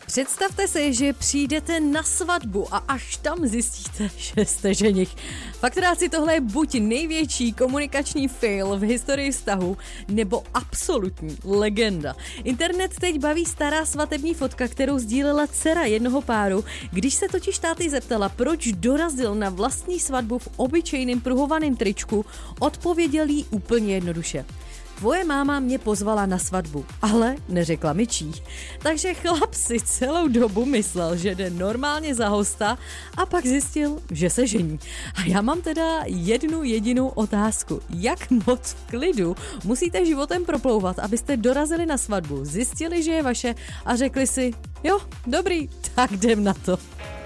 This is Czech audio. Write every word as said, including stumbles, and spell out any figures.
Představte si, že přijdete na svatbu a až tam zjistíte, že jste ženich. Faktoráci, tohle je buď největší komunikační fail v historii vztahu, nebo absolutní legenda. Internet teď baví stará svatební fotka, kterou sdílela dcera jednoho páru, když se totiž táty zeptala, proč dorazil na vlastní svatbu v obyčejném pruhovaném tričku, odpověděl jí úplně jednoduše. Tvoje máma mě pozvala na svatbu, ale neřekla mi čí. Takže chlap si celou dobu myslel, že jde normálně za hosta a pak zjistil, že se žení. A já mám teda jednu jedinou otázku. Jak moc v klidu musíte životem proplouvat, abyste dorazili na svatbu, zjistili, že je vaše a řekli si, jo, dobrý, tak jdem na to.